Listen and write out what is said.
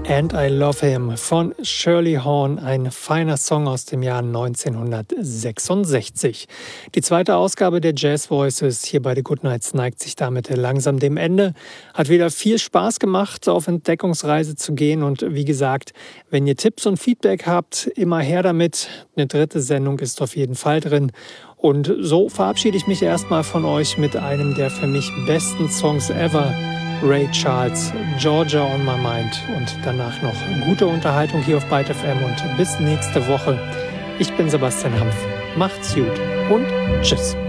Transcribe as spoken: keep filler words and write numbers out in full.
And I Love Him von Shirley Horn, ein feiner Song aus dem Jahr neunzehnhundertsechsundsechzig. Die zweite Ausgabe der Jazz Voices hier bei The Good Nights neigt sich damit langsam dem Ende. Hat wieder viel Spaß gemacht, auf Entdeckungsreise zu gehen und wie gesagt, wenn ihr Tipps und Feedback habt, immer her damit. Eine dritte Sendung ist auf jeden Fall drin. Und so verabschiede ich mich erstmal von euch mit einem der für mich besten Songs ever. Ray Charles, Georgia on My Mind und danach noch gute Unterhaltung hier auf Byte F M und bis nächste Woche. Ich bin Sebastian Hampf. Macht's gut und tschüss.